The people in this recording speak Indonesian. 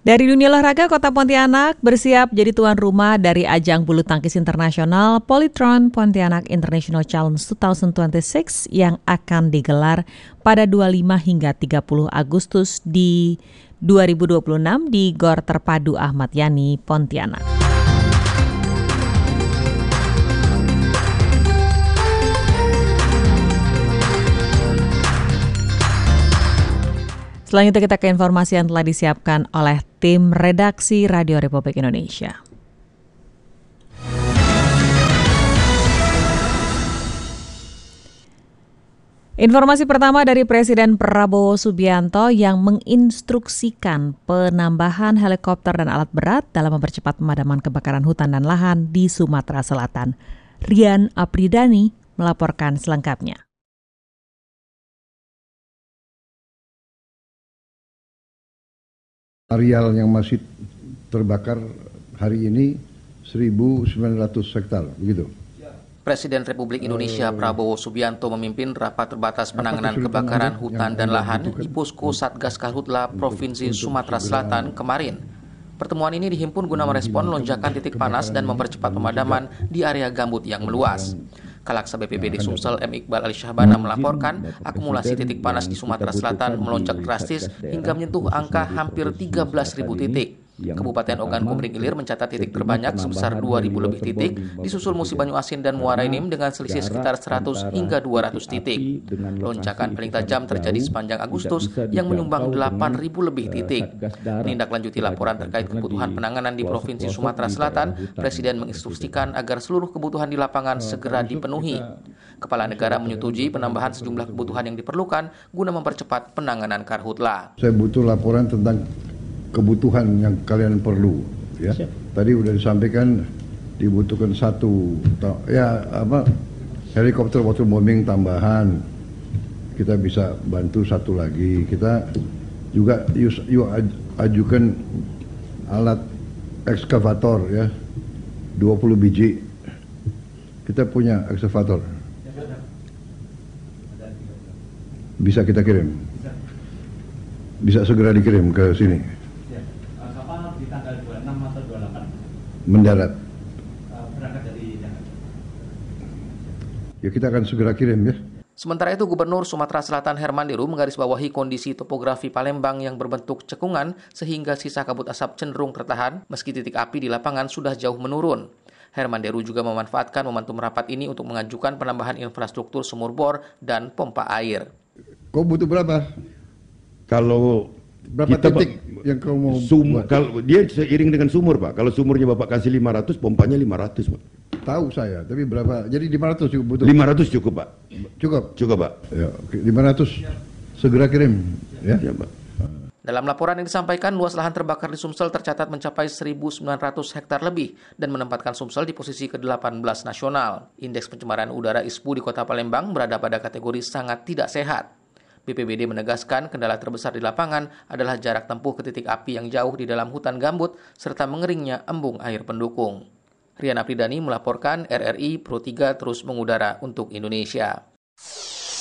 Dari dunia olahraga, Kota Pontianak bersiap jadi tuan rumah dari ajang bulu tangkis internasional Polytron Pontianak International Challenge 2026 yang akan digelar pada 25 hingga 30 Agustus di 2026 di Gor Terpadu Ahmad Yani, Pontianak. Selanjutnya kita ke informasi yang telah disiapkan oleh tim redaksi Radio Republik Indonesia. Informasi pertama dari Presiden Prabowo Subianto yang menginstruksikan penambahan helikopter dan alat berat dalam mempercepat pemadaman kebakaran hutan dan lahan di Sumatera Selatan. Rian Apridani melaporkan selengkapnya. Areal yang masih terbakar hari ini 1.900 hektar, begitu. Presiden Republik Indonesia Prabowo Subianto memimpin rapat terbatas penanganan kebakaran hutan dan lahan di Posko Satgas Karhutla Provinsi Sumatera Selatan kemarin. Pertemuan ini dihimpun guna merespon lonjakan titik panas dan mempercepat pemadaman di area gambut yang meluas. Kalaksa BPBD Sumsel M. Iqbal Ali Syahbana melaporkan akumulasi titik panas di Sumatera Selatan melonjak drastis hingga menyentuh angka hampir 13.000 titik. Kabupaten Ogan Komering Ilir mencatat titik terbanyak sebesar 2.000 lebih titik, disusul Musi Banyu Asin dan Muara Enim dengan selisih sekitar 100 hingga 200 titik. Lonjakan paling tajam terjadi sepanjang Agustus yang menyumbang 8.000 lebih titik. Menindaklanjuti laporan terkait kebutuhan penanganan di Provinsi Sumatera Selatan, Presiden menginstruksikan agar seluruh kebutuhan di lapangan segera dipenuhi. Kepala negara menyetujui penambahan sejumlah kebutuhan yang diperlukan guna mempercepat penanganan karhutla. Saya butuh laporan tentang kebutuhan yang kalian perlu, ya. Tadi udah disampaikan dibutuhkan helikopter waterbombing tambahan. Kita bisa bantu satu lagi. Kita juga ajukan alat ekskavator, ya, 20 biji. Kita punya ekskavator. Bisa kita kirim. Bisa segera dikirim ke sini. Kapal di tanggal 26 atau 28? Mendarat. Berangkat dari Jakarta. Ya, kita akan segera kirim, ya. Sementara itu, Gubernur Sumatera Selatan Herman Deru menggarisbawahi kondisi topografi Palembang yang berbentuk cekungan sehingga sisa kabut asap cenderung tertahan meski titik api di lapangan sudah jauh menurun. Herman Deru juga memanfaatkan momentum rapat ini untuk mengajukan penambahan infrastruktur sumur bor dan pompa air. Kau butuh berapa? Kalau Berapa kita, titik yang kau mau buat? Kalau dia seiring dengan sumur, Pak. Kalau sumurnya Bapak kasih 500, pompanya 500, Pak. Tahu saya, tapi berapa? Jadi 500 cukup butuh? 500 cukup, Pak. Cukup? Cukup, Pak. Ya, oke. 500 segera kirim, ya. Ya, Pak. Dalam laporan yang disampaikan, luas lahan terbakar di Sumsel tercatat mencapai 1.900 hektar lebih dan menempatkan Sumsel di posisi ke-18 nasional. Indeks pencemaran udara ISPU di Kota Palembang berada pada kategori sangat tidak sehat. BPBD menegaskan kendala terbesar di lapangan adalah jarak tempuh ke titik api yang jauh di dalam hutan gambut serta mengeringnya embung air pendukung. Rian Apridani melaporkan, RRI Pro 3 terus mengudara untuk Indonesia.